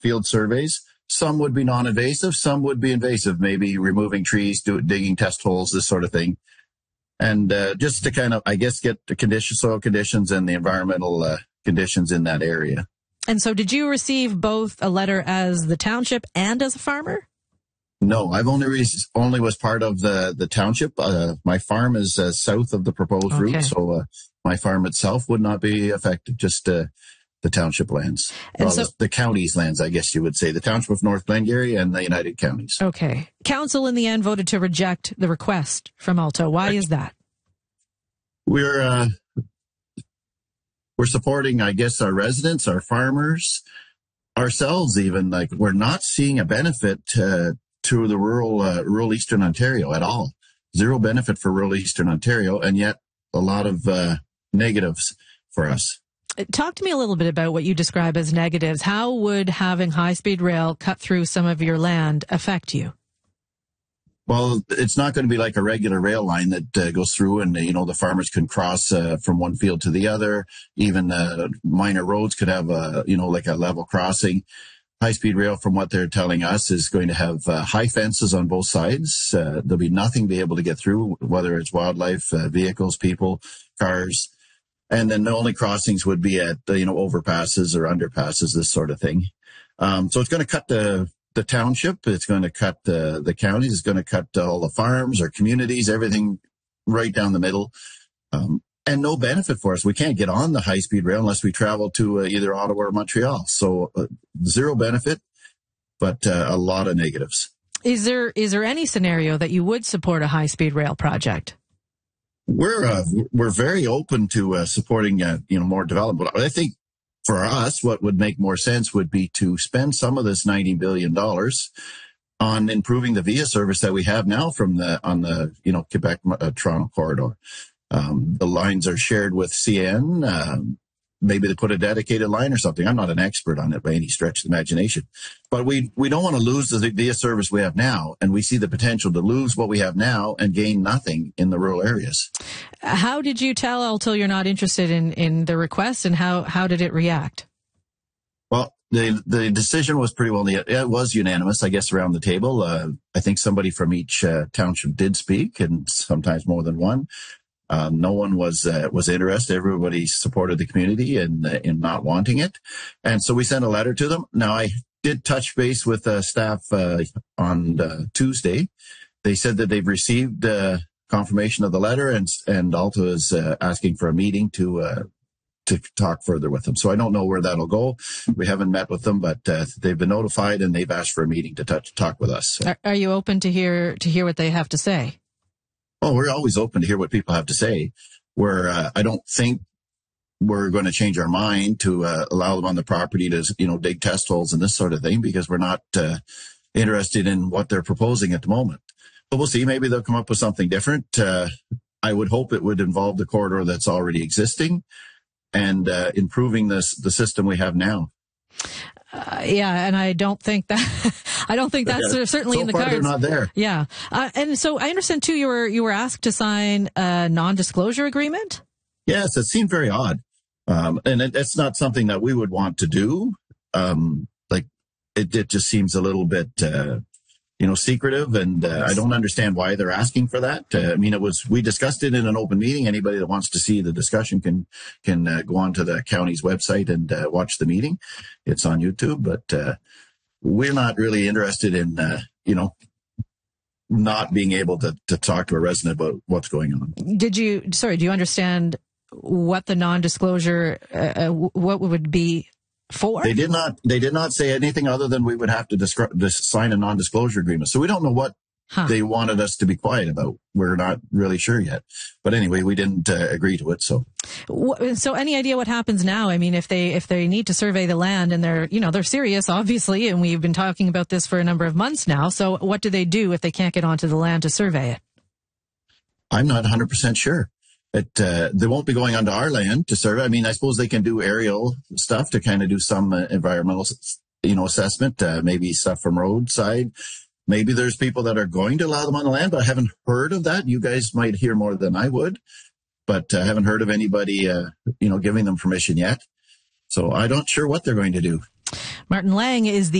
field surveys. Some would be non-invasive, some would be invasive, maybe removing trees, digging test holes, this sort of thing. And just to kind of, I guess, get the soil conditions and the environmental conditions in that area. And so did you receive both a letter as the township and as a farmer? No, I've only was part of the township. My farm is south of the proposed route, so my farm itself would not be affected, just the township lands. Well, so, the county's lands, I guess you would say. The township of North Glengarry and the United Counties. Okay. Council in the end voted to reject the request from Alto. Why is that? We're supporting, I guess, our residents, our farmers, ourselves even. Like, we're not seeing a benefit to the rural Eastern Ontario at all. Zero benefit for rural Eastern Ontario, and yet a lot of negatives for us. Talk to me a little bit about what you describe as negatives. How would having high-speed rail cut through some of your land affect you? Well, it's not going to be like a regular rail line that goes through and, the farmers can cross from one field to the other. Even minor roads could have like a level crossing. High-speed rail, from what they're telling us, is going to have high fences on both sides. There'll be nothing to be able to get through, whether it's wildlife, vehicles, people, cars. And then the only crossings would be at, overpasses or underpasses, this sort of thing. So it's going to cut the township. It's going to cut the counties. It's going to cut all the farms, our communities, everything right down the middle. And no benefit for us. We can't get on the high-speed rail unless we travel to either Ottawa or Montreal. So zero benefit, but a lot of negatives. Is there any scenario that you would support a high-speed rail project? We're very open to supporting more development. I think for us, what would make more sense would be to spend some of this $90 billion on improving the via service that we have now on the Quebec Toronto corridor. The lines are shared with CN. Maybe they put a dedicated line or something. I'm not an expert on it by any stretch of the imagination, but we don't want to lose the via service we have now. And we see the potential to lose what we have now and gain nothing in the rural areas. How did you tell Alto you're not interested in the request, and how did it react? Well, the decision was it was unanimous, I guess, around the table. I think somebody from each township did speak, and sometimes more than one. No one was interested. Everybody supported the community in not wanting it. And so we sent a letter to them. Now, I did touch base with staff on Tuesday. They said that they've received confirmation of the letter, and Alto is asking for a meeting to talk further with them. So I don't know where that'll go. We haven't met with them, but they've been notified and they've asked for a meeting to talk with us. Are you open to hear what they have to say? Oh, we're always open to hear what people have to say. I don't think we're going to change our mind to allow them on the property to, dig test holes and this sort of thing, because we're not interested in what they're proposing at the moment. But we'll see. Maybe they'll come up with something different. I would hope it would involve the corridor that's already existing and improving the system we have now. And I don't think that's certainly in the cards. They're not there. Yeah. And so I understand too, you were asked to sign a non-disclosure agreement? Yes, it seemed very odd. And it's not something that we would want to do. It just seems a little bit, secretive, and I don't understand why they're asking for that. We discussed it in an open meeting. Anybody that wants to see the discussion can go onto the county's website and watch the meeting. It's on YouTube, but we're not really interested in, not being able to talk to a resident about what's going on. Do you understand what the non-disclosure, what would be for? They did not say anything other than we would have to sign a non-disclosure agreement. So we don't know what they wanted us to be quiet about. We're not really sure yet. But anyway, we didn't agree to it. So any idea what happens now? I mean, if they need to survey the land and they're serious, obviously, and we've been talking about this for a number of months now. So what do they do if they can't get onto the land to survey it? I'm not 100% sure. They won't be going onto our land to survey. I mean, I suppose they can do aerial stuff to kind of do some environmental, assessment, maybe stuff from roadside. Maybe there's people that are going to allow them on the land, but I haven't heard of that. You guys might hear more than I would, but I haven't heard of anybody, giving them permission yet. So I'm not sure what they're going to do. Martin Lang is the